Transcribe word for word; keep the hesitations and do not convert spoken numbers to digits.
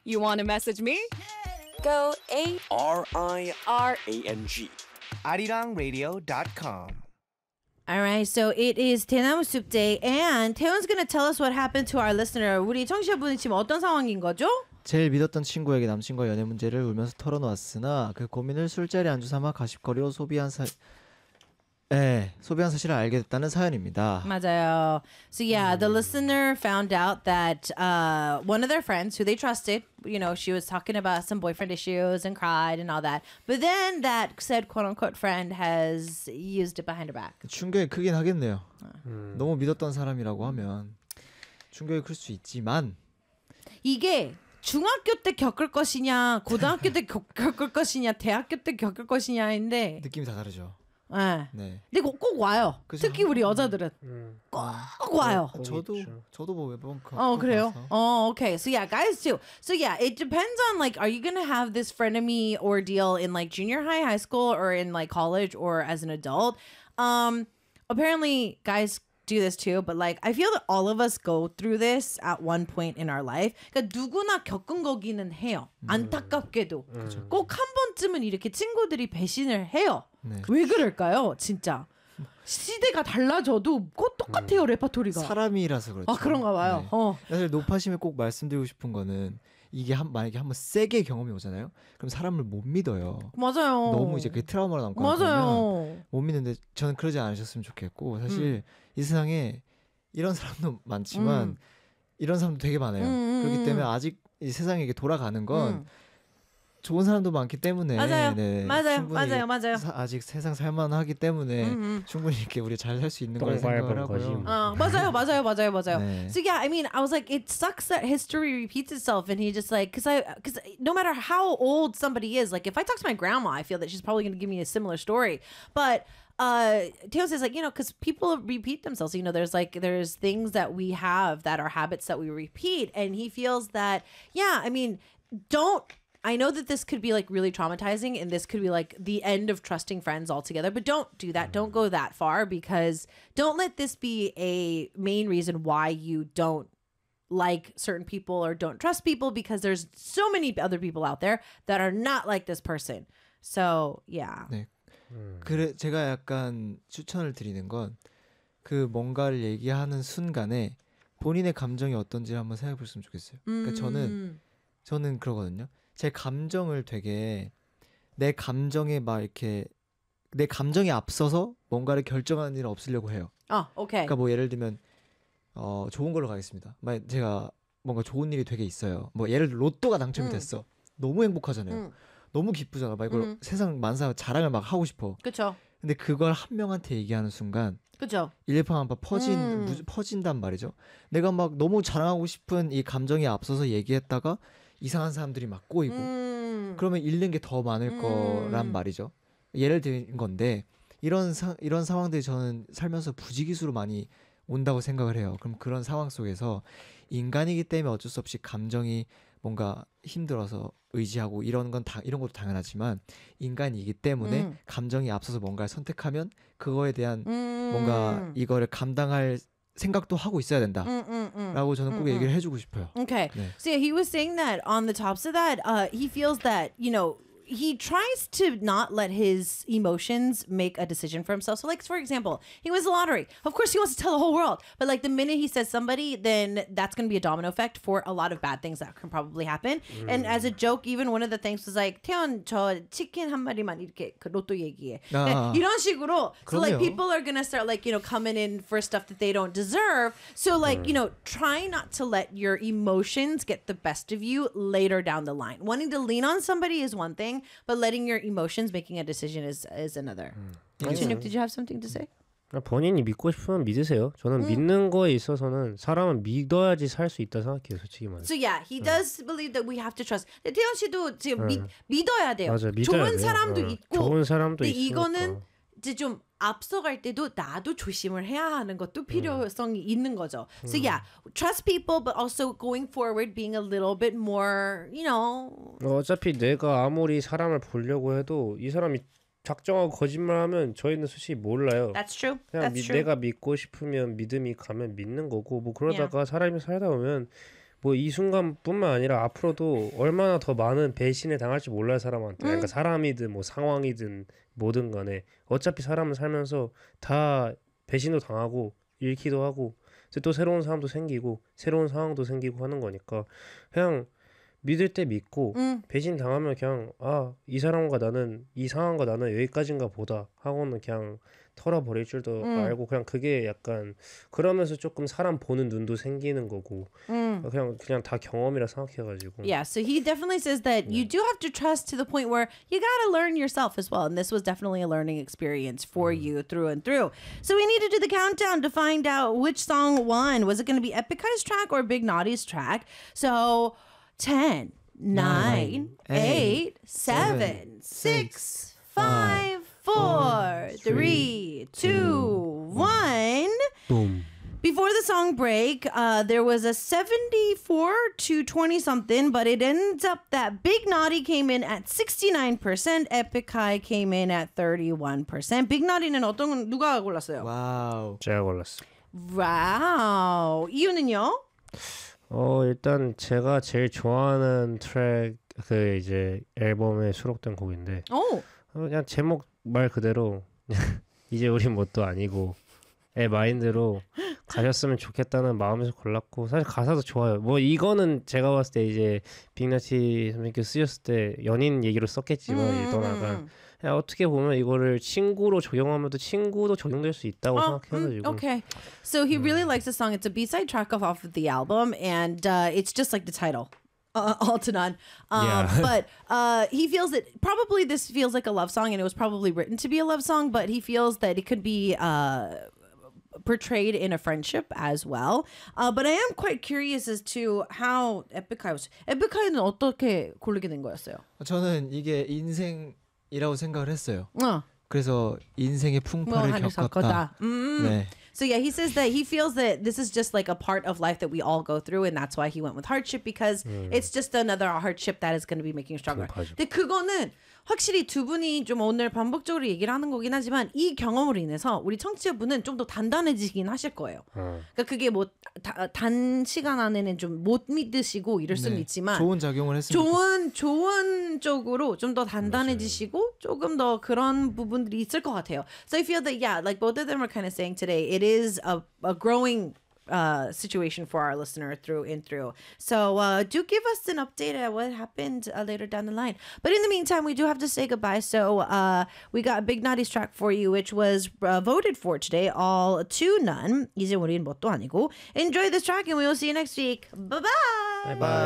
You want to message me? Go A R I R A N G. arirang radio dot com. All right, so it is 대나무 숲 day, and 태원's gonna tell us what happened to our listener. 우리 청취자분이 지금 어떤 상황인 거죠? 제일 믿었던 친구에게 남친과 연애 문제를 울면서 털어놓았으나 그 고민을 술자리 안주 삼아 가십거리로 소비한 사... 네, 소비한 사실을 알게 됐다는 사연입니다. 맞아요. So yeah, the listener found out that uh, one of their friends who they trusted, you know, she was talking about some boyfriend issues and cried and all that. But then that said quote-unquote friend has used it behind her back. 충격이 크긴 하겠네요. 음. 너무 믿었던 사람이라고 하면 충격이 클 수 있지만 이게 중학교 때 겪을 것이냐, 고등학교 때 겪을 것이냐, 대학교 때 겪을 것이냐인데 느낌이 다 다르죠. 네. 네. 근데 꼭, 꼭 와요. 그죠? 특히 우리 여자들은 음. 꼭 와요. 어, 저도 저도 뭐 매번 어 그래요? 어 okay. So yeah, guys too. So yeah, it depends on like, are you gonna have this frenemy ordeal in like junior high, high school, or in like college, or as an adult? Um, apparently, guys do this too, but like I feel that all of us go through this at one point in our life. 그러니까 누구나 겪은 거기는 해요. 안타깝게도 음. 꼭 한 번쯤은 이렇게 친구들이 배신을 해요. 네. 왜 그럴까요? 진짜 시대가 달라져도 꼭 똑같아요. 음. 레파토리가. 사람이라서 그렇죠. 아 그런가 봐요. 네. 어. 사실 노파심에 꼭 말씀드리고 싶은 거는 이게 한 만약에 한번 세게 경험이 오잖아요. 그럼 사람을 못 믿어요. 맞아요. 너무 이제 그게 트라우마로 남고 맞아요. 못 믿는데 저는 그러지 않으셨으면 좋겠고 사실 음. 이 세상에 이런 사람도 많지만 음. 이런 사람도 되게 많아요. 음. 그렇기 때문에 아직 이 세상에 이게 돌아가는 건 음. 좋은 사람도 많기 때문에 맞아요. 네, 맞아요. 맞아요. 맞아요. 사, 아직 세상 살만하기 때문에 음음. 충분히 이렇게 우리 잘 살 수 있는 걸 생각을 하고요. 어, 맞아요. 맞아요. 맞아요. 맞아요. 네. So yeah, I mean, I was like, it sucks that history repeats itself, and he just like, because I, because no matter how old somebody is, like if I talk to my grandma, I feel that she's probably going to give me a similar story, but. Uh, Teo says like, you know, because people repeat themselves, you know, there's like, there's things that we have that are habits that we repeat. And he feels that, yeah, I mean, don't, I know that this could be like really traumatizing and this could be like the end of trusting friends altogether, but don't do that. Don't go that far because don't let this be a main reason why you don't like certain people or don't trust people because there's so many other people out there that are not like this person. So, yeah. 네. 그래 제가 약간 추천을 드리는 건 그 뭔가를 얘기하는 순간에 본인의 감정이 어떤지 한번 생각해 보셨으면 좋겠어요. 그러니까 저는 저는 그러거든요. 제 감정을 되게 내 감정에 막 이렇게 내 감정에 앞서서 뭔가를 결정하는 일은 없으려고 해요. 아, 오케이. 그러니까 뭐 예를 들면 어 좋은 걸로 가겠습니다. 만약 제가 뭔가 좋은 일이 되게 있어요. 뭐 예를 들어 로또가 당첨이 음. 됐어. 너무 행복하잖아요. 음. 너무 기쁘잖아. 막 이걸 음. 세상 만사 자랑을 막 하고 싶어. 그렇죠. 근데 그걸 한 명한테 얘기하는 순간 그렇죠. 일파만파 퍼진 음. 무, 퍼진단 말이죠. 내가 막 너무 자랑하고 싶은 이 감정에 앞서서 얘기했다가 이상한 사람들이 막 꼬이고 음. 그러면 잃는 게 더 많을 음. 거란 말이죠. 예를 든 건데 이런 사, 이런 상황들이 저는 살면서 부지기수로 많이 온다고 생각을 해요. 그럼 그런 상황 속에서 인간이기 때문에 어쩔 수 없이 감정이 뭔가 힘들어서 의지하고 이런 건 다 이런 것도 당연하지만 인간이기 때문에 음. 감정이 앞서서 뭔가를 선택하면 그거에 대한 음. 뭔가 이거를 감당할 생각도 하고 있어야 된다. 음, 음, 음. 라고 저는 꼭 음, 얘기를 음. 해주고 싶어요. Okay. 네. So yeah, he was saying that on the tops of that, uh, he feels that, you know, he tries to not let his emotions make a decision for himself. So like, for example, he wins the lottery. Of course he wants to tell the whole world. But like the minute he says somebody, then that's going to be a domino effect for a lot of bad things that can probably happen. Mm. And as a joke, even one of the things was like, 태연, 저 치킨 한 마리만 이렇게 그 로또 얘기해. 아. 네, 이런 식으로. So like 그럼요. people are going to start like, you know, coming in for stuff that they don't deserve. So like, mm. you know, try not to let your emotions get the best of you later down the line. Wanting to lean on somebody is one thing, but letting your emotions making a decision is is another. 음. 진욱, did you have something to say? 본인이 믿고 싶으면 믿으세요. 저는 음. 믿는 거에 있어서는 사람은 믿어야지 살 수 있다 생각해요, 솔직히 말해. So yeah, he does believe that we have to trust. 근데 태연 씨도 지금 음. 믿, 믿어야 돼요. 맞아, 믿어야 좋은 돼요. 사람도 어. 있고. 좋은 사람도 근데 있으니까. 이거는 이제 좀 앞서갈 때도 나도 조심을 해야 하는 것도 필요성이 음. 있는 거죠. So yeah, trust people, but also going forward, being a little bit more, you know. 어차피 내가 아무리 사람을 보려고 해도 이 사람이 작정하고 거짓말하면 저희는 솔직히 몰라요. That's true. 그냥 That's 미, true. 내가 믿고 싶으면 믿음이 가면 믿는 거고 뭐 그러다가 Yeah. 사람이 살다 보면 뭐 이 순간뿐만 아니라 앞으로도 얼마나 더 많은 배신을 당할지 몰라요 사람한테. 그러니까 사람이든 뭐 상황이든 뭐든 간에 어차피 사람은 살면서 다 배신도 당하고 잃기도 하고 또 새로운 사람도 생기고 새로운 상황도 생기고 하는 거니까 그냥 믿을 때 믿고 음. 배신 당하면 그냥 아 이 사람과 나는 이 상황과 나는 여기까지인가 보다 하고는 그냥 털어버릴 줄도 음. 알고 그냥 그게 약간 그러면서 조금 사람 보는 눈도 생기는 거고 음. 그냥 그냥 다 경험이라 생각해가지고 Yeah, so he definitely says that you do have to trust to the point where you gotta learn yourself as well. And this was definitely a learning experience for you through and through. So we need to do the countdown to find out which song won. Was it going to be Epic High's track or Big Naughty's track? So ten, nine, eight, seven, six, five, four, three, two, one. 붐. Before the song break, uh, there was a seventy-four to twenty something, but it ends up that Big Naughty came in at sixty-nine percent, Epic High came in at thirty-one percent. Big Naughty는 어떤 누가 골랐어요? 와우. 제가 골랐어. 와우. 이유는요? 어 일단 제가 제일 좋아하는 트랙 그 이제 앨범에 수록된 곡인데 오. 어, 그냥 제목 말 그대로 이제 우린 뭣도 아니고 의 마인드로 가셨으면 좋겠다는 마음에서 골랐고 사실 가사도 좋아요. 뭐 이거는 제가 봤을 때 이제 빅나티 선생님께 쓰셨을 때 연인 얘기로 썼겠지만 음, 일 떠나간 음. 그냥 어떻게 보면 이거를 친구로 적용하면도 친구도 적용될 수 있다고 Oh, mm, 생각해가지고 okay. So he really likes the song. It's a B-side track off, off of the album, and uh, it's just like the title. Uh, all to none. Um, Yeah. But uh, he feels that probably this feels like a love song, and it was probably written to be a love song, but he feels that it could be uh, portrayed in a friendship as well. Uh, but I am quite curious as to how Epicai was. Epicai는 어떻게 고르게 된 거였어요? 저는 이게 인생이라고 생각을 했어요. 어. 그래서 인생의 뭐 풍파를 하늘 겪었다. 겪었다. 음. 네. So yeah, he says that he feels that this is just like a part of life that we all go through, and that's why he went with hardship because it's just another hardship that is going to be making you stronger. 맞아. 근데 그거는 확실히 두 분이 좀 오늘 반복적으로 얘기를 하는 거긴 하지만 이 경험으로 인해서 우리 청취자분은 좀 더 단단해지긴 하실 거예요. 어. 그러니까 그게 뭐 단 시간 안에는 좀 못 믿으시고 이럴 수는 네. 있지만 좋은 작용을 했습니다. 좋은 좋은 쪽으로 좀 더 단단해지시고 조금 더 그런 부분들이 있을 것 같아요. So I feel that yeah, like both of them are kind of saying today, it is a a growing uh situation for our listener through and through. So uh do give us an update at what happened uh, later down the line. But in the meantime, we do have to say goodbye. So uh we got Big Naughty's track for you, which was uh, voted for today, all to none. 이제 우린 뭣도 아니고. Enjoy this track and we will see you next week. Bye bye. 바이바이.